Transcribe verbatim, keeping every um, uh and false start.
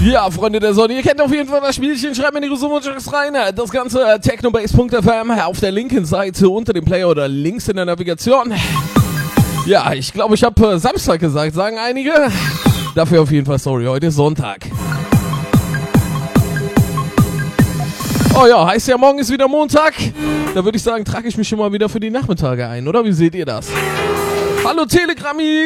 Ja, Freunde der Sonne, ihr kennt auf jeden Fall das Spielchen. Schreibt mir in die Summe-Tracks rein. Das Ganze äh, technobase punkt f m auf der linken Seite unter dem Player oder links in der Navigation. Ja, ich glaube, ich habe äh, Samstag gesagt, sagen einige. Dafür auf jeden Fall sorry, heute ist Sonntag. Oh ja, heißt ja, morgen ist wieder Montag. Da würde ich sagen, trage ich mich schon mal wieder für die Nachmittage ein, oder? Wie seht ihr das? Hallo Telegrammi!